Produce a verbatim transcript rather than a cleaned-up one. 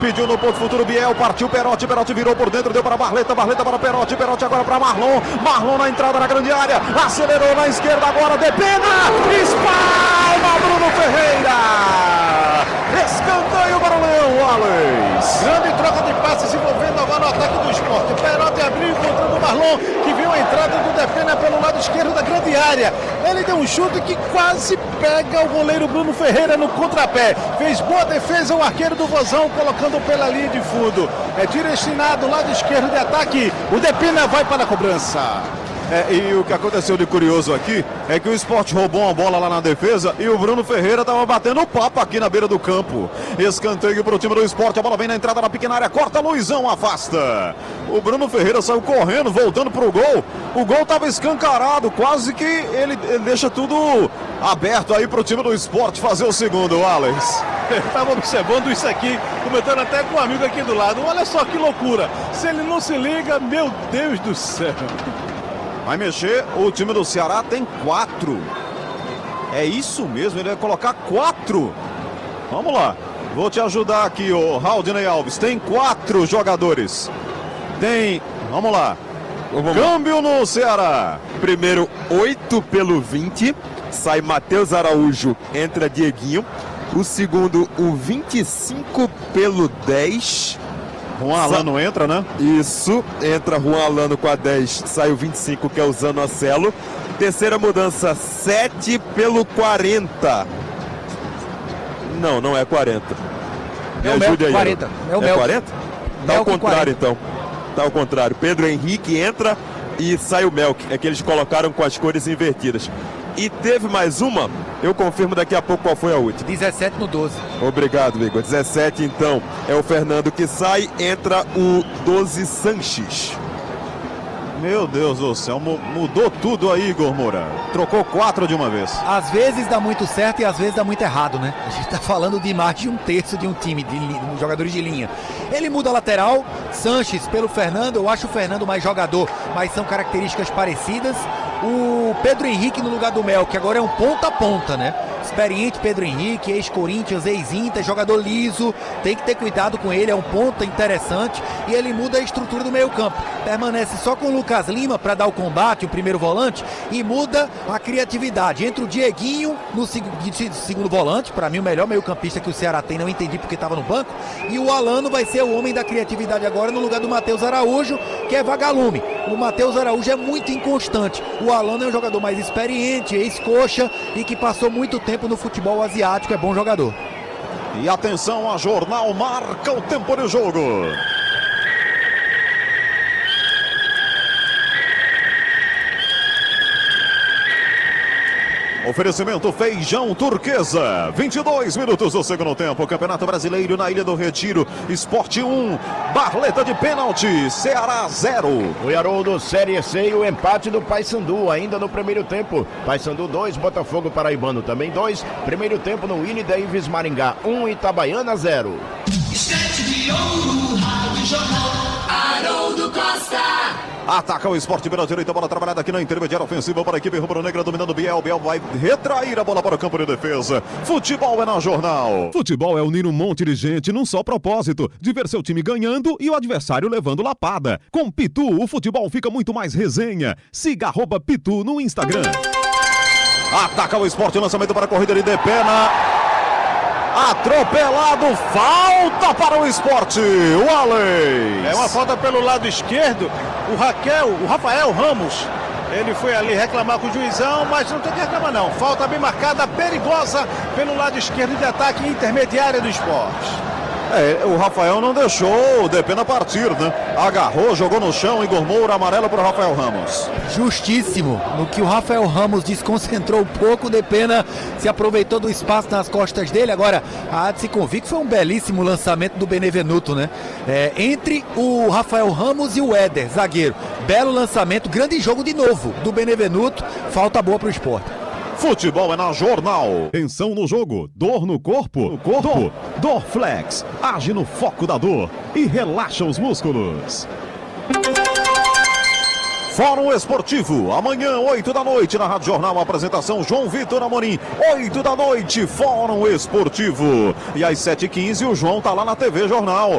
Pediu no ponto futuro Biel, partiu Perotti, Perotti virou por dentro, deu para Barleta, Barleta para Perotti, Perotti agora para Marlon, Marlon na entrada na grande área, acelerou na esquerda agora, Depena, espalma Bruno Ferreira, escanteio para o Leão, Alex. Grande troca de passes envolvendo agora o ataque do Sport, Perotti abriu encontrando o Marlon, que viu a entrada do Depena pelo lado esquerdo da grande área, ele deu um chute que quase pega o goleiro Bruno Ferreira no contrapé, fez boa defesa o arqueiro do Vozão, colocando pela linha de fundo, é direcionado ao lado esquerdo de ataque, o Depena vai para a cobrança. É, e o que aconteceu de curioso aqui é que o Sport roubou uma bola lá na defesa e o Bruno Ferreira estava batendo papo aqui na beira do campo. Escanteio para o time do Sport, a bola vem na entrada na pequena área, corta, Luizão afasta. O Bruno Ferreira saiu correndo, voltando para o gol. O gol estava escancarado, quase que ele, ele deixa tudo aberto aí para o time do Sport fazer o segundo, Alex. Eu estava observando isso aqui, comentando até com um amigo aqui do lado. Olha só que loucura, se ele não se liga, meu Deus do céu. Vai mexer, o time do Ceará tem quatro. É isso mesmo, ele vai colocar quatro. Vamos lá, vou te ajudar aqui, o Raudinei Alves. Tem quatro jogadores. Tem, vamos lá. Vamos Câmbio no Ceará. Primeiro, oito pelo vinte. Sai Matheus Araújo, entra Dieguinho. O segundo, o vinte e cinco pelo dez. Juan Alano Sa entra, né? Isso, entra Juan Alano com a dez, sai o vinte e cinco, que é o Zanocelo. Terceira mudança, sete pelo quarenta. Não, não é quarenta. Me é ajude aí. quarenta. É, o é quarenta? Tá ao contrário, quarenta. então. Tá ao contrário. Pedro Henrique entra e sai o Melk. É que eles colocaram com as cores invertidas. E teve mais uma, eu confirmo daqui a pouco qual foi a última. dezessete no doze. Obrigado, Igor. dezessete, então, é o Fernando que sai, entra o doze Sanches. Meu Deus do céu, mudou tudo aí, Igor Moura. Trocou quatro de uma vez. Às vezes dá muito certo e às vezes dá muito errado, né? A gente tá falando de mais de um terço de um time, de, de jogadores de linha. Ele muda a lateral, Sanches pelo Fernando, eu acho o Fernando mais jogador, mas são características parecidas. O Pedro Henrique no lugar do Mel, que agora é um ponta a ponta, né? Experiente Pedro Henrique, ex-Corinthians, ex-Inter, jogador liso, tem que ter cuidado com ele, é um ponta interessante e ele muda a estrutura do meio campo. Permanece só com o Lucas Lima para dar o combate, o primeiro volante, e muda a criatividade. Entra o Dieguinho no segundo volante, para mim o melhor meio campista que o Ceará tem, não entendi porque estava no banco, e o Alano vai ser o homem da criatividade agora no lugar do Matheus Araújo, que é vagalume. O Matheus Araújo é muito inconstante, o Alano é um jogador mais experiente, ex-coxa e que passou muito tempo no futebol asiático, é bom jogador. E atenção, a Jornal marca o tempo de jogo. Oferecimento Feijão Turquesa, vinte e dois minutos do segundo tempo, Campeonato Brasileiro na Ilha do Retiro, Sport um, Barleta de pênalti, Ceará zero. O Haroldo, Série C e o empate do Paysandu, ainda no primeiro tempo. Paysandu dois, Botafogo Paraibano também dois. Primeiro tempo no Willie Davis Maringá um, Itabaiana zero. Estante de ouro, Rádio Jornal, Haroldo Costa. Ataca o Sport pela direita, bola trabalhada aqui na intermediária ofensiva para a equipe rubro-negra, dominando Biel. Biel vai retrair a bola para o campo de defesa. Futebol é na Jornal. Futebol é unir um monte de gente num só propósito, de ver seu time ganhando e o adversário levando lapada. Com Pitu, o futebol fica muito mais resenha. Siga arroba Pitu no Instagram. Ataca o Sport, lançamento para a corrida de Depena. Atropelado, falta para o Sport, o Alex. É uma falta pelo lado esquerdo, o Raquel, o Rafael Ramos, ele foi ali reclamar com o juizão, mas não tem que reclamar não, falta bem marcada, perigosa pelo lado esquerdo de ataque intermediária do Sport. É, o Rafael não deixou o Depena partir, né? Agarrou, jogou no chão, Igor Moura, amarelo para o Rafael Ramos. Justíssimo, no que o Rafael Ramos desconcentrou um pouco, o Depena se aproveitou do espaço nas costas dele. Agora, há de se convir que foi um belíssimo lançamento do Benevenuto, né? É, entre o Rafael Ramos e o Éder, zagueiro. Belo lançamento, grande jogo de novo do Benevenuto, falta boa para o Sport. Futebol é na Jornal. Tensão no jogo, dor no corpo, no corpo, dor, Dorflex, age no foco da dor e relaxa os músculos. Fórum Esportivo, amanhã, oito da noite, na Rádio Jornal, apresentação João Vitor Amorim, oito da noite, Fórum Esportivo. E às sete e quinze, o João tá lá na T V Jornal.